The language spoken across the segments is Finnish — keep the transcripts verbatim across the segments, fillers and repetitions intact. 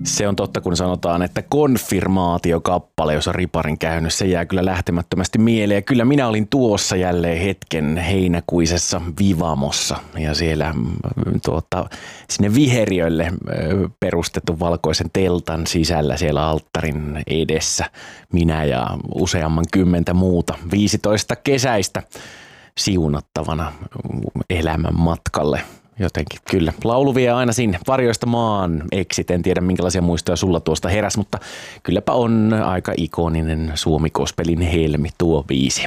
Se on totta, kun sanotaan, että konfirmaatiokappale, jos on riparin käynyt, se jää kyllä lähtemättömästi mieleen. Ja kyllä minä olin tuossa jälleen hetken heinäkuisessa Vivamossa ja siellä tuota, sinne viheriölle perustettu valkoisen teltan sisällä siellä alttarin edessä. Minä ja useamman kymmentä muuta, viisitoista kesäistä siunattavana elämän matkalle. Jotenkin kyllä. Laulu vie aina sinne. Varjoista maan exit. En tiedä minkälaisia muistoja sulla tuosta heräs, mutta kylläpä on aika ikoninen Suomi-gospelin helmi tuo biisi.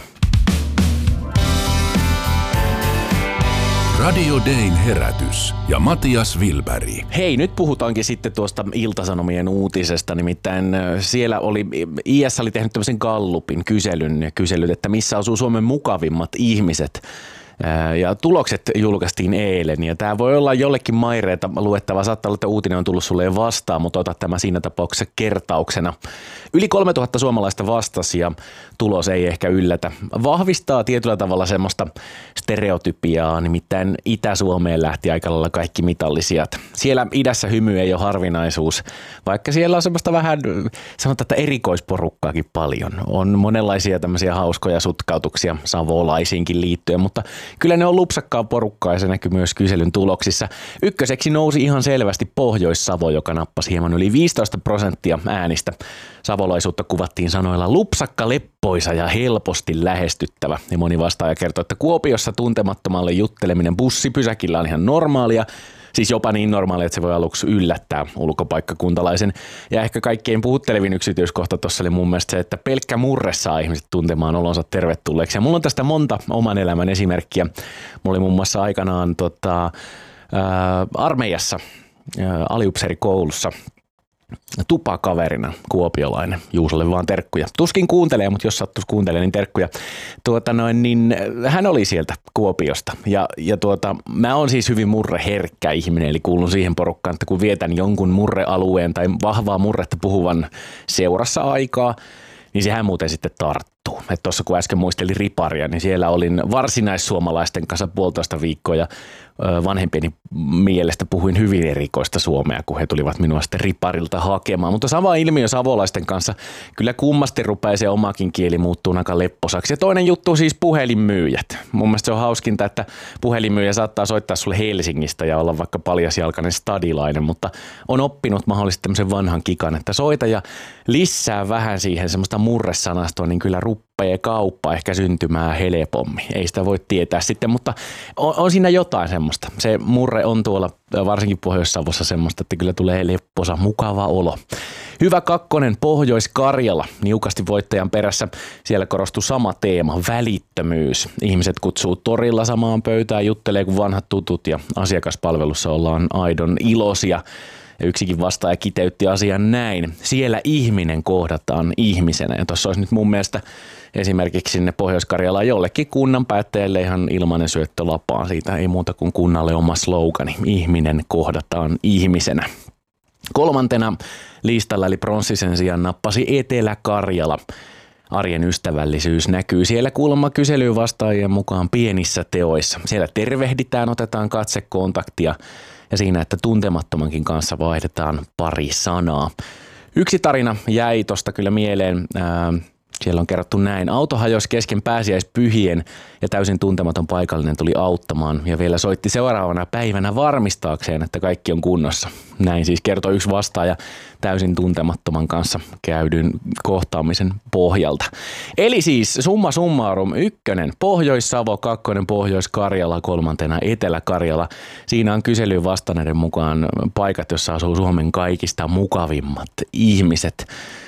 Radio Dayn herätys ja Matias Wilberg. Hei, nyt puhutaankin sitten tuosta Ilta-Sanomien uutisesta. Nimittäin siellä oli, I S oli tehnyt tämmöisen gallupin kyselyn ja kysellyt, että missä asuu Suomen mukavimmat ihmiset. Ja tulokset julkaistiin eilen ja tämä voi olla jollekin maireeta luettava. Saattaa olla, että uutinen on tullut sulle jo vastaan, mutta ota tämä siinä tapauksessa kertauksena. Yli kolmetuhatta suomalaista vastasi ja tulos ei ehkä yllätä. Vahvistaa tietyllä tavalla semmoista stereotypiaa, nimittäin Itä-Suomeen lähti aika lailla kaikki mitallisijat. Siellä idässä hymy ei ole harvinaisuus, vaikka siellä on semmoista vähän, sanotaan, että erikoisporukkaakin paljon. On monenlaisia tämmöisiä hauskoja sutkautuksia savolaisiinkin liittyen, mutta kyllä ne on lupsakkaa porukkaa ja se näkyy myös kyselyn tuloksissa. Ykköseksi nousi ihan selvästi Pohjois-Savo, joka nappasi hieman yli viisitoista prosenttia äänistä. Savolaisuutta kuvattiin sanoilla lupsakka, leppoisa ja helposti lähestyttävä. Ja moni vastaaja kertoi, että Kuopiossa tuntemattomalle jutteleminen bussipysäkillä on ihan normaalia. Siis jopa niin normaalia, että se voi aluksi yllättää ulkopaikkakuntalaisen. Ja ehkä kaikkein puhuttelevin yksityiskohta tuossa oli mun mielestä se, että pelkkä murre saa ihmiset tuntemaan olonsa tervetulleeksi. Ja mulla on tästä monta oman elämän esimerkkiä. Mulla oli muun muassa aikanaan tota, ää, armeijassa, ää, aliupseerikoulussa tupakaverina kuopiolainen. Juusolle vaan terkkuja. Tuskin kuuntelee, mutta jos sattuisi kuuntelemaan, niin terkkuja. Tuota noin, niin hän oli sieltä Kuopiosta. Ja, ja tuota, mä oon siis hyvin murreherkkä ihminen, eli kuulun siihen porukkaan, että kun vietän jonkun murrealueen tai vahvaa murretta puhuvan seurassa aikaa, niin sehän muuten sitten tarttuu. Että tuossa kun äsken muistelin riparia, niin siellä olin varsinaissuomalaisten kanssa puolitoista viikkoa ja vanhempieni mielestä puhuin hyvin erikoista suomea, kun he tulivat minua sitten riparilta hakemaan. Mutta sama ilmiö savolaisten kanssa. Kyllä kummasti rupeaa se omakin kieli muuttuu aika lepposaksi. Ja toinen juttu siis puhelinmyyjät. Mun mielestä se on hauskinta, että puhelinmyyjä saattaa soittaa sulle Helsingistä ja olla vaikka paljasjalkainen stadilainen, mutta on oppinut mahdollisesti tämmöisen vanhan kikan, että soita ja lisää vähän siihen semmoista murresanastoa, niin kyllä rupeaa kauppa ehkä syntymään helpommin. Ei sitä voi tietää sitten, mutta on, on siinä jotain semmoista. Se murre on tuolla varsinkin Pohjois-Savossa semmoista, että kyllä tulee lepposa, mukava olo. Hyvä kakkonen, Pohjois-Karjala, niukasti voittajan perässä. Siellä korostuu sama teema, välittömyys. Ihmiset kutsuu torilla samaan pöytään, juttelee kuin vanhat tutut ja asiakaspalvelussa ollaan aidon iloisia. Ja yksikin vastaaja kiteytti asian näin. Siellä ihminen kohdataan ihmisenä. Ja tuossa olisi nyt mun mielestä esimerkiksi sinne Pohjois-Karjalaan jollekin kunnan päättäjälle ihan ilmainen syöttö lapaan. Siitä ei muuta kuin kunnalle oma slogani. Ihminen kohdataan ihmisenä. Kolmantena listalla eli pronssisen sijaan nappasi Etelä-Karjala. Arjen ystävällisyys näkyy siellä kuulemma kyselyyn vastaajien mukaan pienissä teoissa. Siellä tervehditään, otetaan katsekontaktia ja siinä, että tuntemattomankin kanssa vaihdetaan pari sanaa. Yksi tarina jäi tosta kyllä mieleen. Ää, siellä on kerrottu näin. Auto hajosi kesken pääsiäispyhien ja täysin tuntematon paikallinen tuli auttamaan ja vielä soitti seuraavana päivänä varmistaakseen, että kaikki on kunnossa. Näin siis kertoi yksi vastaaja täysin tuntemattoman kanssa käydyn kohtaamisen pohjalta. Eli siis summa summarum, ykkönen Pohjois-Savo, kakkonen Pohjois-Karjala, kolmantena Etelä-Karjala. Siinä on kyselyyn vastanneiden mukaan paikat, jossa asuu Suomen kaikista mukavimmat ihmiset.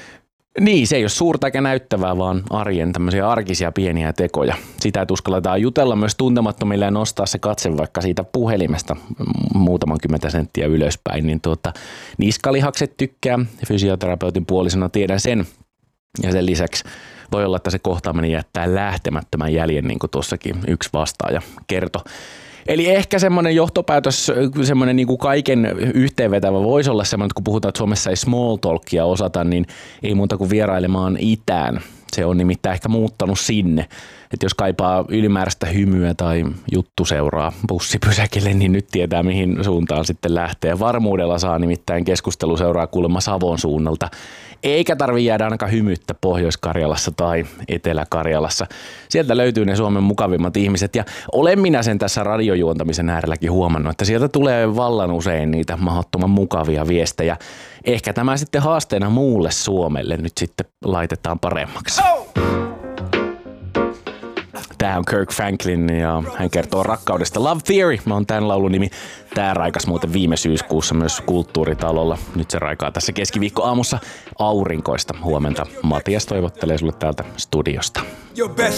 Niin, se ei ole suurta eikä näyttävää, vaan arjen tämmöisiä arkisia pieniä tekoja. Sitä, että uskalletaan jutella myös tuntemattomille ja nostaa se katse vaikka siitä puhelimesta muutaman kymmentä senttiä ylöspäin, niin tuota, niskalihakset tykkää. Fysioterapeutin puolisena tiedän sen. Ja sen lisäksi voi olla, että se kohtaaminen jättää lähtemättömän jäljen, niin kuin tuossakin yksi vastaaja kertoi. Eli ehkä semmoinen johtopäätös, semmoinen niin kuin kaiken yhteenvetävä voisi olla semmoinen, että kun puhutaan, että Suomessa ei small talkia osata, niin ei muuta kuin vierailemaan itään. Se on nimittäin ehkä muuttanut sinne. että jos kaipaa ylimääräistä hymyä tai juttu seuraa bussipysäkille, niin nyt tietää mihin suuntaan sitten lähtee. Varmuudella saa nimittäin keskustelu seuraa kuulemma Savon suunnalta. Eikä tarvitse jäädä ainakaan hymyttä Pohjois-Karjalassa tai Etelä-Karjalassa. Sieltä löytyy ne Suomen mukavimmat ihmiset ja olen minä sen tässä radiojuontamisen äärelläkin huomannut, että sieltä tulee vallan usein niitä mahdottoman mukavia viestejä. Ehkä tämä sitten haasteena muulle Suomelle nyt sitten laitetaan paremmaksi. Tämä on Kirk Franklin ja hän kertoo rakkaudesta. Love Theory on tämän laulun nimi. Tämä raikas muuten viime syyskuussa myös Kulttuuritalolla. Nyt se raikaa tässä keskiviikkoaamussa aurinkoista huomenta. Matias toivottelee sulle täältä studiosta. Your best